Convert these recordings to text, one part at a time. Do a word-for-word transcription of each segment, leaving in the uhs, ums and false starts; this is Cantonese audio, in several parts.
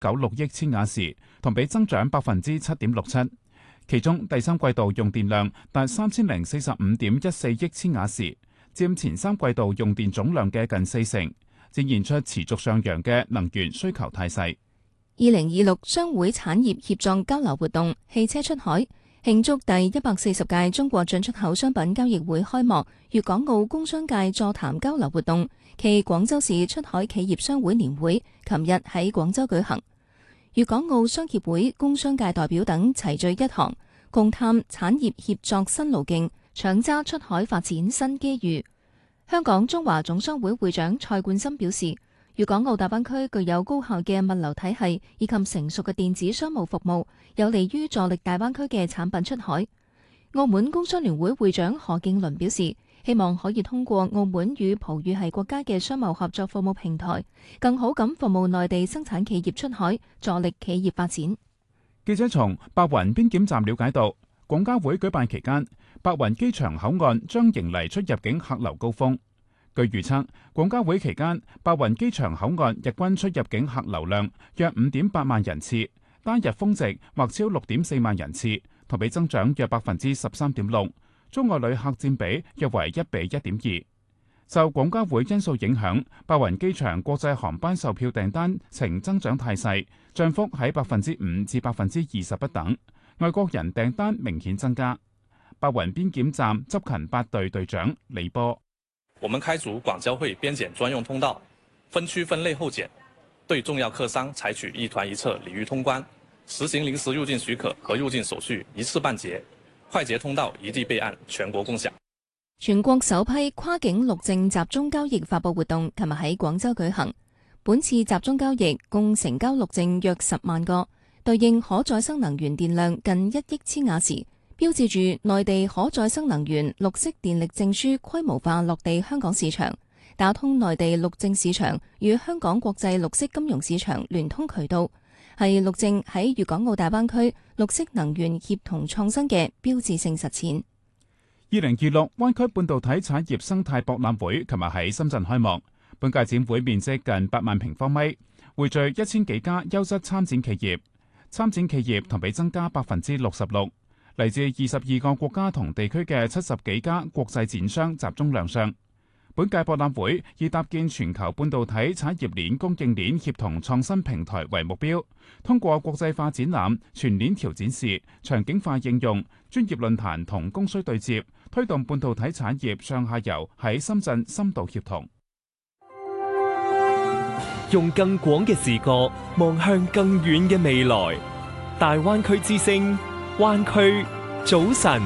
九六億千瓦時，同比增長百分之七點六七。其中第三季度用電量達三千零四十五點一四億千瓦時，佔前三季度用電總量嘅近四成，展現出持續上揚嘅能源需求態勢。 二零二六商會產業協作交流活動汽車出海，慶祝第一百四十屆中國進出口商品交易會開幕。粵港澳工商界座談交流活動暨廣州市出海企業商會年會琴日喺廣州舉行，粵港澳商協會工商界代表等齊聚一堂，共探產業協作新路徑，搶揸出海發展新機遇。香港中華總商會會長蔡冠深表示，粵港澳大灣區具有高效嘅物流體系以及成熟嘅電子商務服務，有利於助力大灣區嘅產品出海。澳門工商聯會會長何敬倫表示，希望可以通過澳門與葡語系國家嘅商貿合作服務平台，更好咁服務內地生產企業出海，助力企業發展。 記者從白雲邊檢站了解到，廣交會舉辦期間，白雲機場口岸將迎嚟出入境客流高峰。據預測，廣交會期間，白雲機場口岸日均出入境客流量約五點八萬人次，單日峰值或超六點四萬人次，同比增長約百分之十三點六，中外旅客佔比約為一比一點二。受廣交會因素影響，白雲機場國際航班售票訂單呈增長態勢，漲幅喺百分之五至百分之二十不等，外國人訂單明顯增加。白雲邊檢站執勤八隊隊長李波。 我們開築廣交會邊檢專用通道，分區分類候檢，對重要客商採取一團一策禮遇通關，實行臨時入境許可和入境手續一次辦結，快捷通道一地備案，全國共享。 全國首批跨境陸證集中交易發佈活動琴日喺廣州舉行，本次集中交易共成交陸證約十萬個，對應可再生能源電量近一億千瓦時，標誌住內地可再生能源綠色電力證書規模化落地香港市場，打通內地陸證市場與香港國際綠色金融市場聯通渠道，係陸證喺粵港澳大灣區綠色能源協同創新嘅標誌性實踐。 二零二六灣區半導體產業生態博覽會琴日喺深圳開幕，本屆展會面積近八萬平方米，匯聚一千幾家優質參展企業，參展企業同比增加百分之六十六。嚟自二十二個國家同地區嘅七十幾家國際展商集中亮相。本屆博覽會以搭建全球半導體產業鏈供應鏈協同創新平台為目標，通過國際化展覽、全鏈條展示、場景化應用、專業論壇同供需對接，推動半導體產業上下游喺深圳深度協同。 用更廣嘅視角望向更遠嘅未來，大灣區之聲。灣區早晨，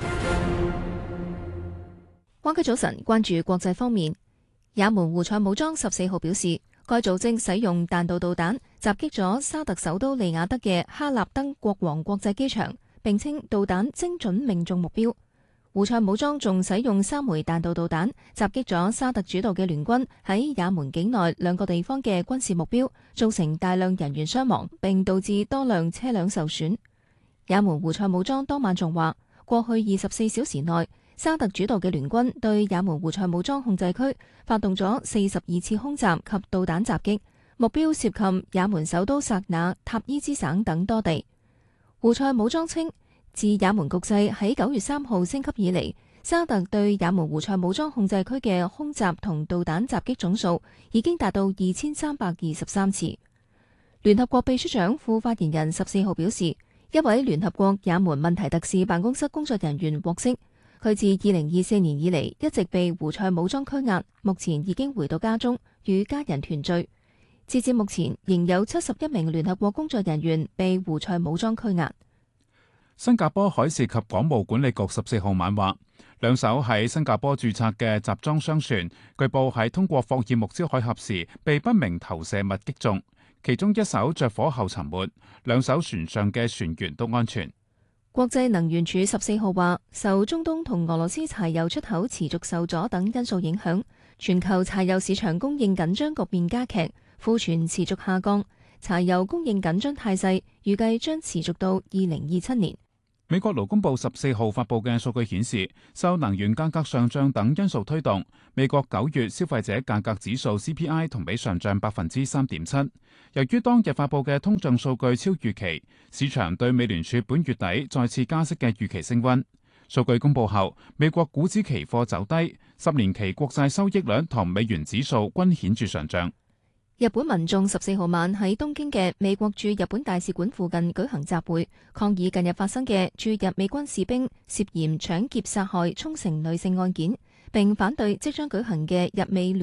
灣區早晨，關注國際方面。也門胡塞武裝十四號表示，該組織使用彈道導彈襲擊咗沙特首都利雅得嘅哈納登國王國際機場，並稱導彈精準命中目標。胡塞武裝仲使用三枚彈道導彈襲擊咗沙特主導嘅聯軍喺也門境內兩個地方嘅軍事目標，造成大量人員傷亡，並導致多輛車輛受損。也門胡塞武裝當晚仲話，過去二十四小時內，沙特主導嘅聯軍對也門胡塞武裝控制區發動咗四十二次空襲及導彈襲擊，目標涉及也門首都薩那、塔伊茲省等多地。胡塞武裝稱，自也門局勢喺九月三號升級以嚟，沙特對也門胡塞武裝控制區嘅空襲同導彈襲擊總數已經達到二千三百二十三次。聯合國秘書長副發言人十四號表示，一位聯合國也門問題特使辦公室工作人員獲釋，佢自二零二四年以嚟一直被胡塞武裝拘押，目前已經回到家中與家人團聚。截至目前，仍有七十一名聯合國工作人員被胡塞武裝拘押。 新加坡海事及港務管理局十四號晚話，兩艘喺新加坡註冊嘅集裝箱船，據報喺通過霍爾木茲海峽時被不明投射物擊中。其中一艘着火後沉沒，兩艘船上嘅船員都安全。 國際能源署十四號話，受中東同俄羅斯柴油出口持續受阻等因素影響，全球柴油市場供應緊張局面加劇，庫存持續下降，柴油供應緊張態勢預計將持續到二零二七年。 美國勞工部十四號發布嘅數據顯示，受能源價格上漲等因素推動，美國九月消費者價格指數 C P I 同比上漲百分之三點七。由於當日發布嘅通脹數據超預期，市場對美聯儲本月底再次加息嘅預期升溫。數據公佈後，美國股指期貨走低，十年期國債收益率同美元指數均顯著上漲。 日本民眾十四號晚喺東京嘅美國駐日本大使館附近舉行集會，抗議近日發生嘅駐日美軍士兵涉嫌搶劫殺害沖繩女性案件，並反對即將舉行嘅日美聯